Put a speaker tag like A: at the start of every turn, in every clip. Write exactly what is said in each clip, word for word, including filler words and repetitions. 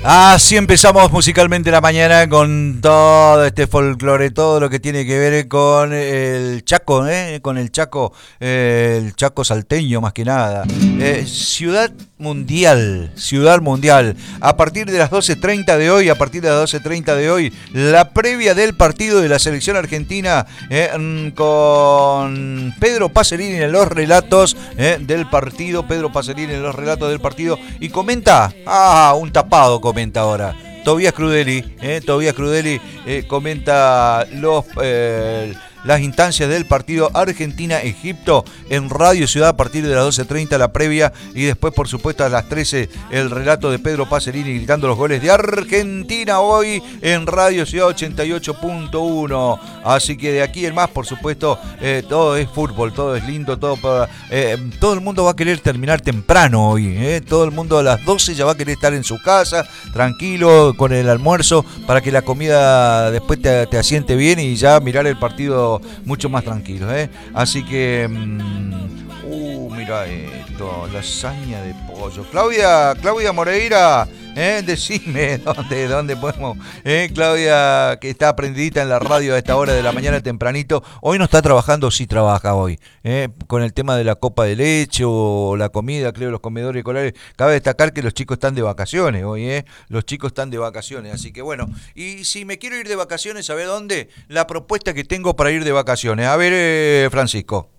A: Así empezamos musicalmente la mañana con todo este folclore, todo lo que tiene que ver con el Chaco, ¿eh? con el Chaco, eh, el Chaco salteño más que nada. Eh, ciudad mundial, ciudad mundial. A partir de las doce treinta de hoy, a partir de las doce treinta de hoy, la previa del partido de la selección argentina eh, con Pedro Pacerini en los relatos eh, del partido, Pedro Pacerini en los relatos del partido y comenta, ah, un tapado comenta ahora. Tobías Crudeli, eh, Tobías Crudeli eh, comenta los eh, las instancias del partido Argentina-Egipto en Radio Ciudad a partir de las doce treinta la previa y después por supuesto a las trece el relato de Pedro Pacerini gritando los goles de Argentina hoy en Radio Ciudad ochenta y ocho punto uno. Así que de aquí en más por supuesto eh, todo es fútbol, todo es lindo, todo para, eh, todo el mundo va a querer terminar temprano hoy, eh, todo el mundo a las doce ya va a querer estar en su casa tranquilo con el almuerzo para que la comida después te, te asiente bien y ya mirar el partido mucho más tranquilo, ¿eh? Así que mmm, uh, mira esto, lasaña de pollo. Claudia, Claudia Moreira, ¿eh? Decime dónde, dónde podemos, ¿eh? Claudia, que está aprendidita en la radio a esta hora de la mañana tempranito. Hoy no está trabajando, sí trabaja hoy, ¿eh? Con el tema de la copa de leche o la comida, creo, los comedores escolares. Cabe destacar que los chicos están de vacaciones hoy, ¿eh? Los chicos están de vacaciones, así que bueno. Y si me quiero ir de vacaciones, ¿sabe dónde? La propuesta que tengo para ir de vacaciones. A ver, eh, Francisco.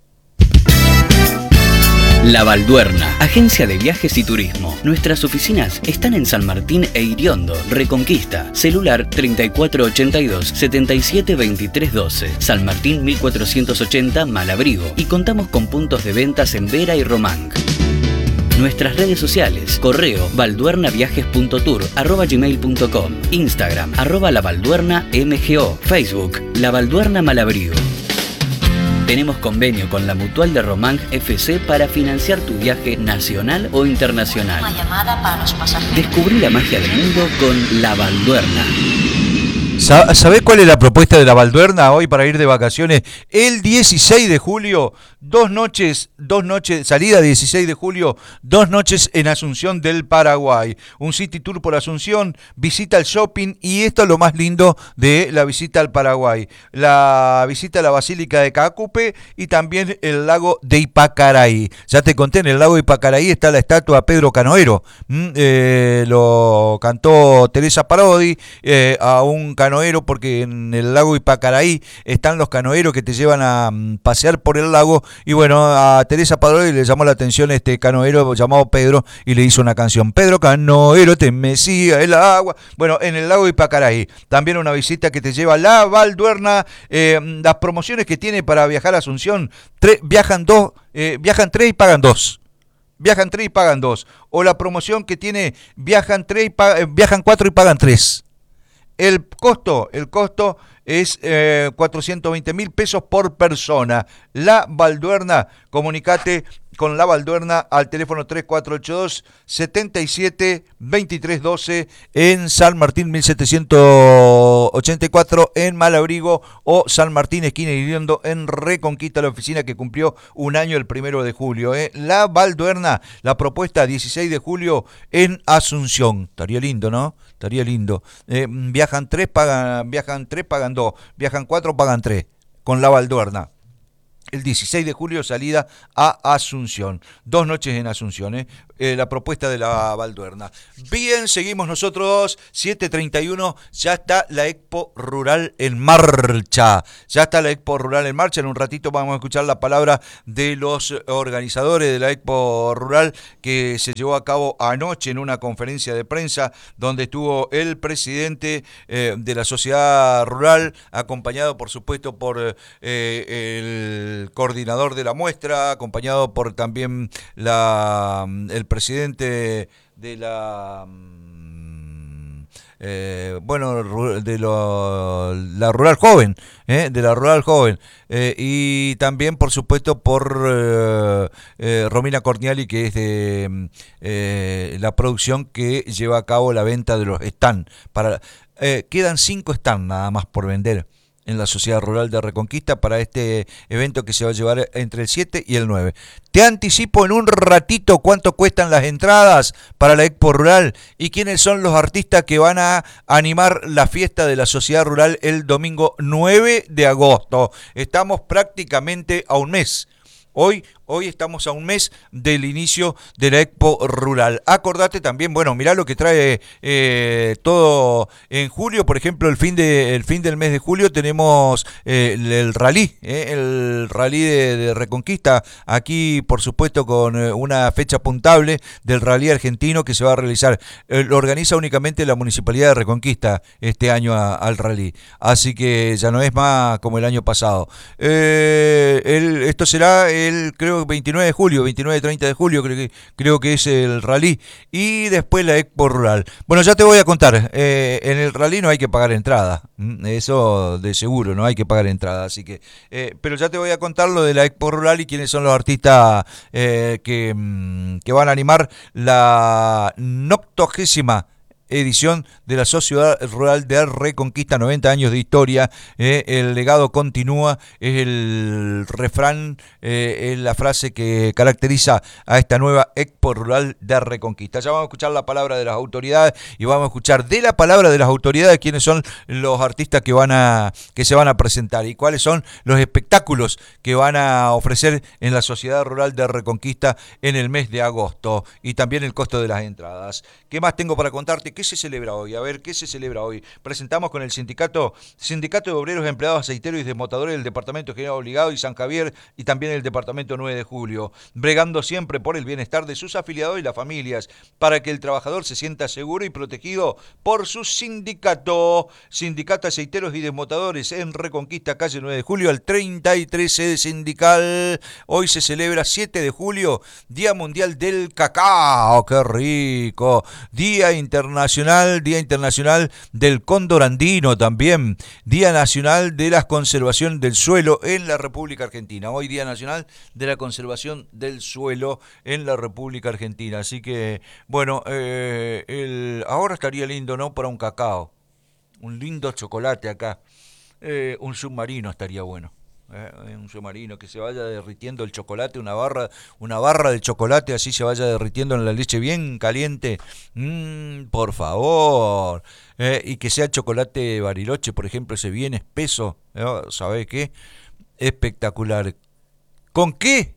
B: La Balduerna, agencia de viajes y turismo. Nuestras oficinas están en San Martín e Iriondo, Reconquista. Celular treinta y cuatro ochenta y dos, setenta y siete veintitrés doce. San Martín mil cuatrocientos ochenta, Malabrigo. Y contamos con puntos de ventas en Vera y Román. Nuestras redes sociales, correo balduernaviajes.tour arroba gmail punto com, Instagram arroba labalduernamgo, Facebook La Balduerna Malabrigo. Tenemos convenio con la Mutual de Román F C para financiar tu viaje nacional o internacional. Una llamada para los pasajeros. Descubrí la magia del mundo con La Balduerna.
A: ¿Sabés cuál es la propuesta de la Balduerna hoy para ir de vacaciones? El dieciséis de julio, dos noches, dos noches, salida dieciséis de julio, dos noches en Asunción del Paraguay. Un city tour por Asunción, visita al shopping y esto es lo más lindo de la visita al Paraguay. La visita a la Basílica de Cacupe y también el lago de Ipacaraí. Ya te conté, en el lago de Ipacaraí está la estatua Pedro Canoero. Mm, eh, lo cantó Teresa Parodi eh, a un canoero porque en el lago Ipacaraí están los canoeros que te llevan a um, pasear por el lago y bueno, a Teresa Parodi le llamó la atención este canoero llamado Pedro y le hizo una canción. Pedro Canoero te mecía el agua. Bueno, en el lago Ipacaraí. También una visita que te lleva a la Balduerna. Eh, las promociones que tiene para viajar a Asunción, tre- viajan dos, eh, viajan tres y pagan dos. Viajan tres y pagan dos. O la promoción que tiene, viajan tres y pa- eh, viajan cuatro y pagan tres. El costo, el costo es eh, cuatrocientos veinte mil pesos por persona. La Balduerna, comunicate con La Balduerna al teléfono tres cuatro ocho dos, setenta y siete, veintitrés doce en San Martín mil setecientos ochenta y cuatro en Malabrigo o San Martín esquina Iriondo en Reconquista, la oficina que cumplió un año el primero de julio. ¿eh? La Balduerna, la propuesta dieciséis de julio en Asunción. Estaría lindo, ¿no? Estaría lindo. Eh, viajan tres, pagan, viajan tres, pagan dos. Viajan cuatro, pagan tres. Con La Balduerna. El dieciséis de julio salida a Asunción. Dos noches en Asunción, ¿eh? Eh, la propuesta de la Balduerna. Bien, seguimos nosotros, siete treinta y uno, ya está la Expo Rural en marcha. Ya está la Expo Rural en marcha. En un ratito vamos a escuchar la palabra de los organizadores de la Expo Rural que se llevó a cabo anoche en una conferencia de prensa donde estuvo el presidente eh, de la Sociedad Rural, acompañado por supuesto por eh, el coordinador de la muestra, acompañado por también la el presidente de la eh, bueno de lo, la Rural Joven, eh, de la Rural Joven eh, y también por supuesto por eh, eh, Romina Corniali, que es de eh, la producción que lleva a cabo la venta de los stand para eh, quedan cinco stand nada más por vender. en la Sociedad Rural de Reconquista para este evento que se va a llevar entre el siete y el nueve. Te anticipo en un ratito cuánto cuestan las entradas para la Expo Rural y quiénes son los artistas que van a animar la fiesta de la Sociedad Rural el domingo nueve de agosto. Estamos prácticamente a un mes. Hoy, hoy estamos a un mes del inicio de la Expo Rural. Acordate también, bueno, mirá lo que trae eh, todo en julio. Por ejemplo, el fin de el fin del mes de julio tenemos eh, el, el rally, eh, el rally de, de Reconquista. Aquí, por supuesto, con eh, una fecha puntable del rally argentino que se va a realizar. Eh, lo organiza únicamente la Municipalidad de Reconquista este año a, al rally. Así que ya no es más como el año pasado. Eh, el, esto será el, creo, veintinueve de julio, veintinueve treinta de julio, creo que, creo que es el rally. Y después la Expo Rural. Bueno, ya te voy a contar. Eh, en el rally no hay que pagar entrada. Eso de seguro, no hay que pagar entrada. Así que, eh, pero ya te voy a contar lo de la Expo Rural y quiénes son los artistas eh, que, que van a animar la noctogésima edición de la Sociedad Rural de Reconquista, noventa años de historia, eh, el legado continúa, es el refrán, eh, es la frase que caracteriza a esta nueva Expo Rural de Reconquista. Ya vamos a escuchar la palabra de las autoridades y vamos a escuchar de la palabra de las autoridades quiénes son los artistas que van a que se van a presentar y cuáles son los espectáculos que van a ofrecer en la Sociedad Rural de Reconquista en el mes de agosto y también el costo de las entradas. ¿Qué más tengo para contarte? ¿Qué se celebra hoy? A ver, ¿qué se celebra hoy? Presentamos con el sindicato Sindicato de Obreros, Empleados Aceiteros y Desmotadores del Departamento General Obligado y San Javier y también el Departamento nueve de julio, bregando siempre por el bienestar de sus afiliados y las familias, para que el trabajador se sienta seguro y protegido por su sindicato. Sindicato Aceiteros y Desmotadores en Reconquista, calle nueve de julio, al treinta y tres, sede sindical. Hoy se celebra siete de julio, Día Mundial del Cacao. ¡Qué rico! Día Internacional Día Internacional del Cóndor Andino también, Día Nacional de la Conservación del Suelo en la República Argentina. Hoy Día Nacional de la Conservación del Suelo en la República Argentina. Así que, bueno, eh, el, ahora estaría lindo, ¿no? Para un cacao, un lindo chocolate acá, eh, un submarino estaría bueno. Eh, un submarino que se vaya derritiendo el chocolate, una barra, una barra de chocolate así se vaya derritiendo en la leche bien caliente, mm, por favor, eh, y que sea chocolate Bariloche, por ejemplo, ese bien espeso, ¿eh? ¿Sabés qué? Espectacular. ¿Con qué?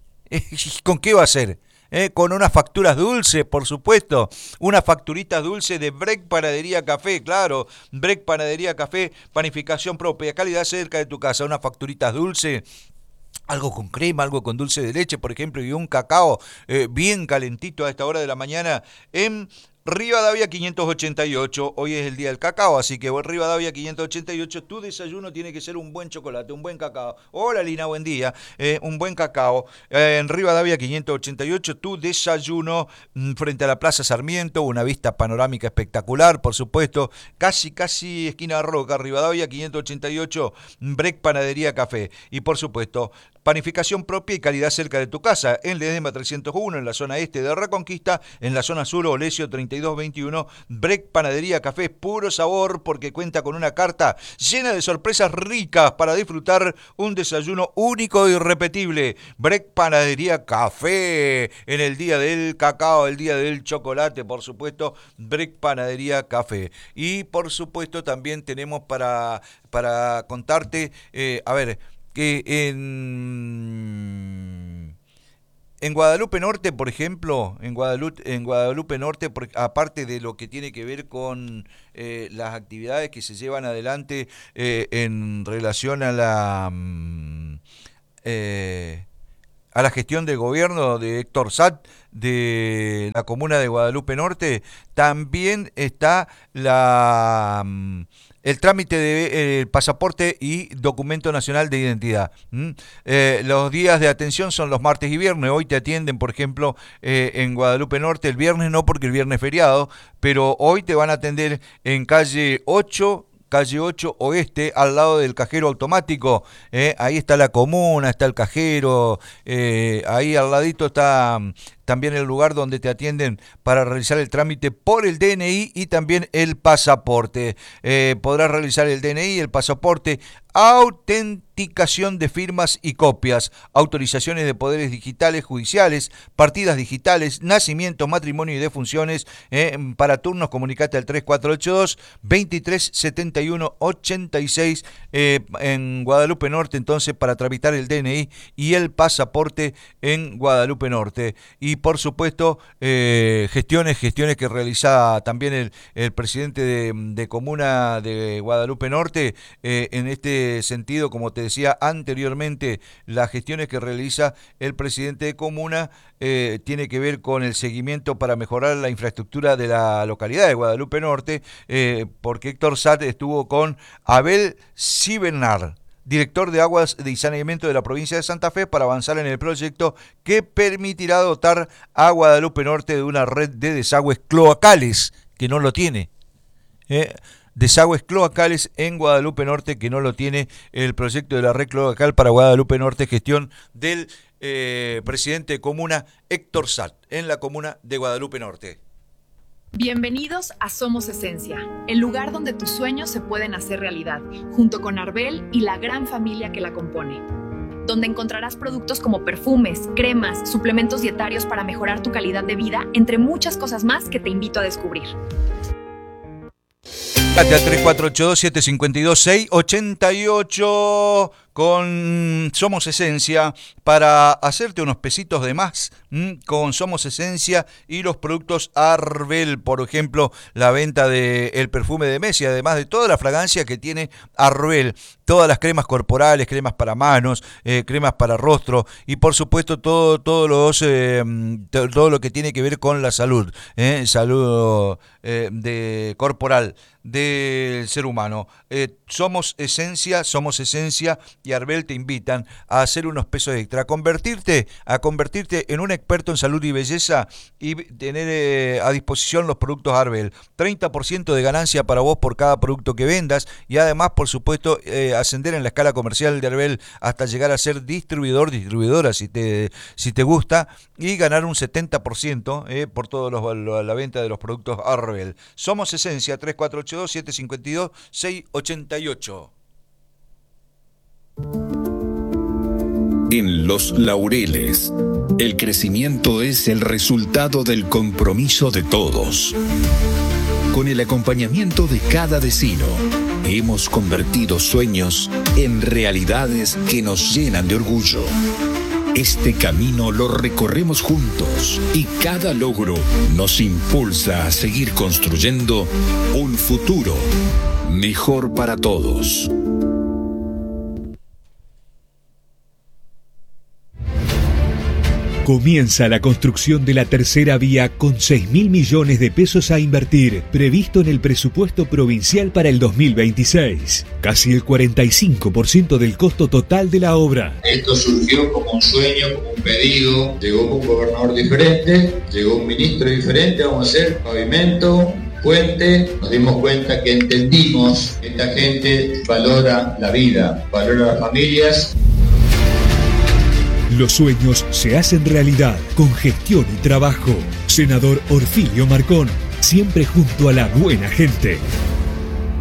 A: ¿Con qué va a ser? Eh, con unas facturas dulces, por supuesto, unas facturitas dulces de Break Panadería Café, claro, Break Panadería Café, panificación propia, calidad cerca de tu casa, unas facturitas dulces, algo con crema, algo con dulce de leche, por ejemplo, y un cacao eh, bien calentito a esta hora de la mañana en Rivadavia quinientos ochenta y ocho, hoy es el día del cacao, así que Rivadavia quinientos ochenta y ocho, tu desayuno tiene que ser un buen chocolate, un buen cacao. Hola Lina, buen día, eh, un buen cacao. Eh, en Rivadavia quinientos ochenta y ocho, tu desayuno mm, frente a la Plaza Sarmiento, una vista panorámica espectacular, por supuesto, casi, casi esquina Roca, Rivadavia quinientos ochenta y ocho, Break Panadería Café. Y por supuesto, panificación propia y calidad cerca de tu casa, en Ledesma trescientos uno, en la zona este de Reconquista, en la zona sur, Olesio treinta y dos veintiuno, Break Panadería Café, puro sabor, porque cuenta con una carta llena de sorpresas ricas para disfrutar un desayuno único e irrepetible. Break Panadería Café, en el día del cacao, el día del chocolate, por supuesto, Break Panadería Café. Y por supuesto también tenemos para, para contarte, eh, a ver, que en, en Guadalupe Norte, por ejemplo, en Guadalupe, en Guadalupe Norte, por, aparte de lo que tiene que ver con eh, las actividades que se llevan adelante eh, en relación a la eh, a la gestión de gobierno de Héctor Satt de la comuna de Guadalupe Norte, también está la el trámite de eh, pasaporte y documento nacional de identidad. ¿Mm? Eh, los días de atención son los martes y viernes. Hoy te atienden, por ejemplo, eh, en Guadalupe Norte. El viernes no, porque el viernes es feriado, pero hoy te van a atender en calle ocho, calle ocho Oeste, al lado del cajero automático. Eh, ahí está la comuna, está el cajero, eh, ahí al ladito está... también el lugar donde te atienden para realizar el trámite por el D N I y también el pasaporte. Eh, podrás realizar el D N I, el pasaporte, autenticación de firmas y copias, autorizaciones de poderes digitales judiciales, partidas digitales, nacimiento, matrimonio y defunciones. Eh, para turnos, comunicate al tres cuatro ocho dos, veintitrés setenta y uno ochenta y seis eh, en Guadalupe Norte, entonces, para tramitar el D N I y el pasaporte en Guadalupe Norte. Y por supuesto, eh, gestiones, gestiones que realiza también el, el presidente de, de Comuna de Guadalupe Norte, eh, en este sentido, como te decía anteriormente, las gestiones que realiza el presidente de Comuna eh, tiene que ver con el seguimiento para mejorar la infraestructura de la localidad de Guadalupe Norte, eh, porque Héctor Satt estuvo con Abel Sibenar, director de Aguas y Saneamiento de la provincia de Santa Fe, para avanzar en el proyecto que permitirá dotar a Guadalupe Norte de una red de desagües cloacales, que no lo tiene. Eh, desagües cloacales en Guadalupe Norte, que no lo tiene el proyecto de la red cloacal para Guadalupe Norte, gestión del eh, presidente de Comuna, Héctor Satt, en la Comuna de Guadalupe Norte.
C: Bienvenidos a Somos Esencia, el lugar donde tus sueños se pueden hacer realidad, junto con Arbel y la gran familia que la compone. Donde encontrarás productos como perfumes, cremas, suplementos dietarios para mejorar tu calidad de vida, entre muchas cosas más que te invito a descubrir.
A: Al tres cuatro ocho dos, siete cinco dos, seis ocho ocho con Somos Esencia para hacerte unos pesitos de más ¿m? Con Somos Esencia y los productos Arbel, por ejemplo, la venta del perfume de Messi, además de toda la fragancia que tiene Arbel, todas las cremas corporales, cremas para manos, eh, cremas para rostro y por supuesto todo, todos los, eh, todo lo que tiene que ver con la salud, eh, salud eh, de corporal del ser humano. Eh, somos Esencia, Somos Esencia y Arbel te invitan a hacer unos pesos extra, a convertirte, a convertirte en un experto en salud y belleza y tener eh, a disposición los productos Arbel. treinta por ciento de ganancia para vos por cada producto que vendas y además, por supuesto, eh, ascender en la escala comercial de Arbel hasta llegar a ser distribuidor, distribuidora si te, si te gusta, y ganar un setenta por ciento eh, por toda la venta de los productos Arbel. Somos Esencia, tres cuatro ocho dos, siete cinco dos, seis ocho ocho.
D: En Los Laureles, el crecimiento es el resultado del compromiso de todos. Con el acompañamiento de cada vecino, hemos convertido sueños en realidades que nos llenan de orgullo. Este camino lo recorremos juntos y cada logro nos impulsa a seguir construyendo un futuro mejor para todos.
E: Comienza la construcción de la tercera vía con seis mil millones de pesos a invertir, previsto en el presupuesto provincial para el dos mil veintiséis. Casi el cuarenta y cinco por ciento del costo total de la obra.
F: Esto surgió como un sueño, como un pedido. Llegó un gobernador diferente, llegó un ministro diferente, vamos a hacer pavimento, puente. Nos dimos cuenta que entendimos que esta gente valora la vida, valora las familias.
E: Los sueños se hacen realidad con gestión y trabajo. Senador Orfilio Marcón, siempre junto a la buena gente.